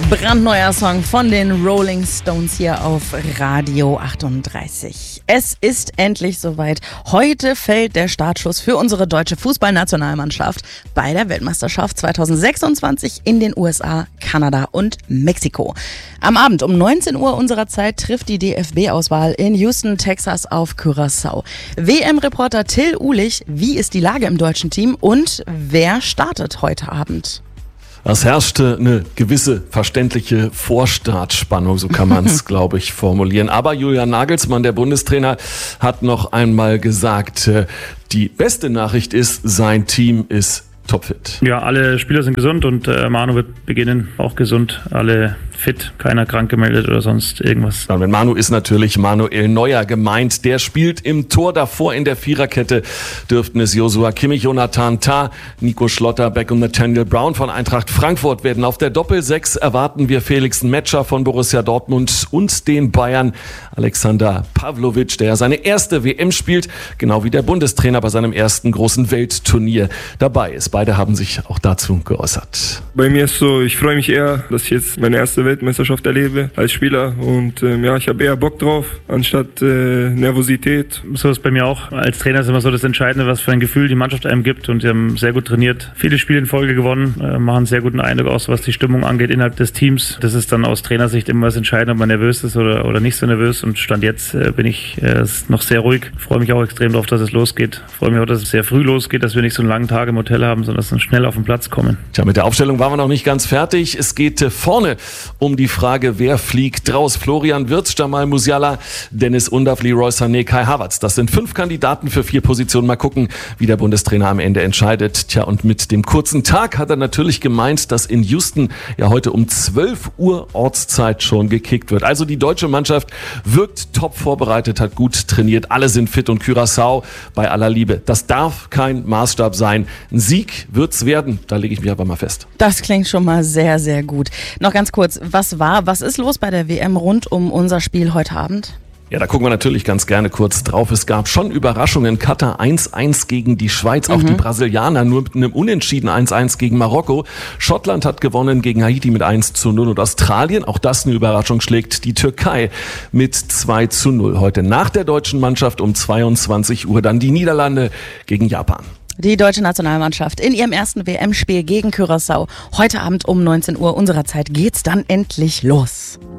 Brandneuer Song von den Rolling Stones hier auf Radio 38. Es ist endlich soweit. Heute fällt der Startschuss für unsere deutsche Fußballnationalmannschaft bei der Weltmeisterschaft 2026 in den USA, Kanada und Mexiko. Am Abend um 19 Uhr unserer Zeit trifft die DFB-Auswahl in Houston, Texas auf Curaçao. WM-Reporter Till Uhlich, wie ist die Lage im deutschen Team und wer startet heute Abend? Es herrschte eine gewisse verständliche Vorstartspannung, so kann man es, glaube ich, formulieren. Aber Julian Nagelsmann, der Bundestrainer, hat noch einmal gesagt, die beste Nachricht ist, sein Team ist topfit. Ja, alle Spieler sind gesund und Manu wird beginnen, auch gesund, alle fit, keiner krank gemeldet oder sonst irgendwas. Ja, mit Manu ist natürlich Manuel Neuer gemeint. Der spielt im Tor, davor in der Viererkette dürften es Joshua Kimmich, Jonathan Tah, Nico Schlotterbeck und Nathaniel Brown von Eintracht Frankfurt werden. Auf der Doppel-6 erwarten wir Felix Metscher von Borussia Dortmund und den Bayern Alexander Pavlovic, der seine erste WM spielt, genau wie der Bundestrainer bei seinem ersten großen Weltturnier dabei ist. Beide haben sich auch dazu geäußert. Bei mir ist so, ich freue mich eher, dass ich jetzt meine erste Weltmeisterschaft erlebe als Spieler und ich habe eher Bock drauf, anstatt Nervosität. So ist bei mir auch. Als Trainer ist immer so das Entscheidende, was für ein Gefühl die Mannschaft einem gibt und sie haben sehr gut trainiert. Viele Spiele in Folge gewonnen, machen einen sehr guten Eindruck aus, was die Stimmung angeht innerhalb des Teams. Das ist dann aus Trainersicht immer das Entscheidende, ob man nervös ist oder nicht so nervös und Stand jetzt bin ich noch sehr ruhig. Freue mich auch extrem darauf, dass es losgeht. Freue mich auch, dass es sehr früh losgeht, dass wir nicht so einen langen Tag im Hotel haben, sondern dass wir schnell auf den Platz kommen. Tja, mit der Aufstellung waren wir noch nicht ganz fertig. Es geht vorne um die Frage, wer fliegt raus. Florian Wirtz, Jamal Musiala, Dennis Undav, Leroy Sané, Kai Havertz. Das sind 5 Kandidaten für 4 Positionen. Mal gucken, wie der Bundestrainer am Ende entscheidet. Tja, und mit dem kurzen Tag hat er natürlich gemeint, dass in Houston ja heute um 12 Uhr Ortszeit schon gekickt wird. Also die deutsche Mannschaft wirkt top vorbereitet, hat gut trainiert. Alle sind fit und Curaçao bei aller Liebe. Das darf kein Maßstab sein. Ein Sieg wird's werden. Da lege ich mich aber mal fest. Das klingt schon mal sehr, sehr gut. Noch ganz kurz, was ist los bei der WM rund um unser Spiel heute Abend? Ja, da gucken wir natürlich ganz gerne kurz drauf. Es gab schon Überraschungen. Katar 1-1 gegen die Schweiz. Auch die Brasilianer nur mit einem Unentschieden 1-1 gegen Marokko. Schottland hat gewonnen gegen Haiti mit 1-0. Und Australien, auch das eine Überraschung, schlägt die Türkei mit 2-0. Heute nach der deutschen Mannschaft um 22 Uhr dann die Niederlande gegen Japan. Die deutsche Nationalmannschaft in ihrem ersten WM-Spiel gegen Curaçao. Heute Abend um 19 Uhr unserer Zeit geht's dann endlich los.